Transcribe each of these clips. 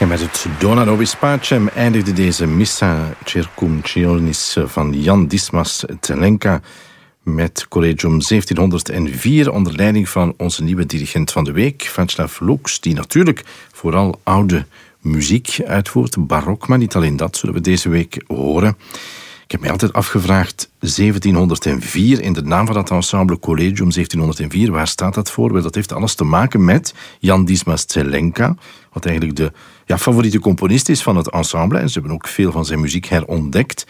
met het Dona nobis pacem eindigde deze Missa Circumcisionis van Jan Dismas Zelenka met Collegium 1704 onder leiding van onze nieuwe dirigent van de week, Václav Lux, die natuurlijk vooral oude muziek uitvoert, barok, maar niet alleen dat, zullen we deze week horen. Ik heb mij altijd afgevraagd, 1704, in de naam van dat ensemble Collegium 1704, waar staat dat voor? Wel, dat heeft alles te maken met Jan Dismas Zelenka, wat eigenlijk de favoriete componist is van het ensemble. En ze hebben ook veel van zijn muziek herontdekt.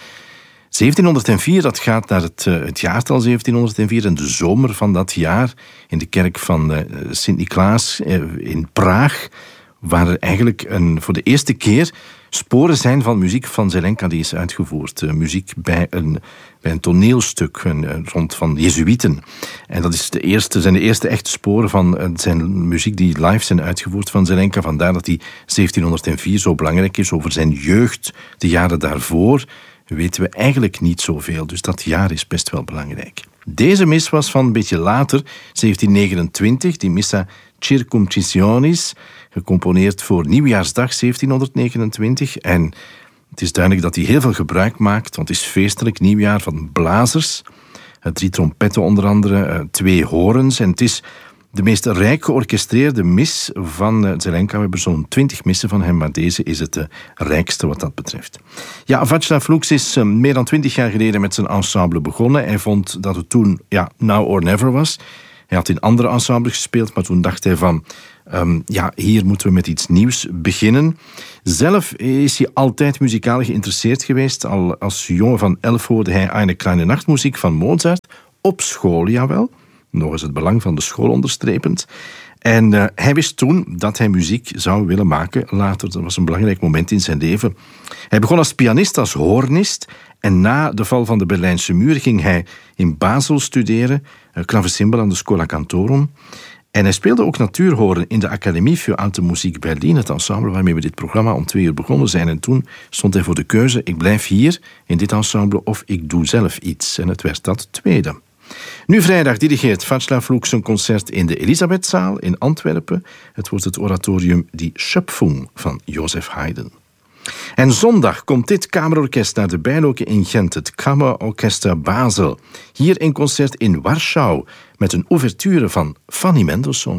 1704, dat gaat naar het jaartal 1704 en de zomer van dat jaar in de kerk van Sint-Niklaas in Praag, waar er eigenlijk voor de eerste keer sporen zijn van muziek van Zelenka die is uitgevoerd. Muziek bij een toneelstuk rond van Jezuïeten. En dat zijn de eerste echte sporen van zijn muziek die live zijn uitgevoerd van Zelenka. Vandaar dat die 1704 zo belangrijk is. Over zijn jeugd, de jaren daarvoor, weten we eigenlijk niet zoveel. Dus dat jaar is best wel belangrijk. Deze mis was van een beetje later, 1729, die Missa Circumcisionis, gecomponeerd voor Nieuwjaarsdag 1729. En het is duidelijk dat hij heel veel gebruik maakt, want het is feestelijk nieuwjaar van blazers. 3 trompetten onder andere, 2 horens. En het is de meest rijk georchestreerde mis van Zelenka. We hebben zo'n 20 missen van hem, maar deze is het rijkste wat dat betreft. Ja, Václav Lux is meer dan 20 jaar geleden met zijn ensemble begonnen. Hij vond dat het toen now or never was. Hij had in andere ensembles gespeeld, maar toen dacht hij van hier moeten we met iets nieuws beginnen. Zelf is hij altijd muzikaal geïnteresseerd geweest. Al als jongen van 11 hoorde hij Eine kleine Nachtmuziek van Mozart. Op school, jawel. Nog eens het belang van de school onderstrepend. En hij wist toen dat hij muziek zou willen maken later. Dat was een belangrijk moment in zijn leven. Hij begon als pianist, als hoornist. En na de val van de Berlijnse muur ging hij in Basel studeren. Klavecimbal aan de Schola Cantorum. En hij speelde ook natuurhoorn in de Academie für Alte Musik Berlin, het ensemble waarmee we dit programma om 2 uur begonnen zijn. En toen stond hij voor de keuze, ik blijf hier in dit ensemble of ik doe zelf iets. En het werd dat tweede. Nu vrijdag dirigeert Václav Lux een concert in de Elisabethzaal in Antwerpen. Het wordt het oratorium Die Schöpfung van Joseph Haydn. En zondag komt dit kamerorkest naar de Bijloke in Gent, het Kammerorchester Basel. Hier een concert in Warschau met een ouverture van Fanny Mendelssohn.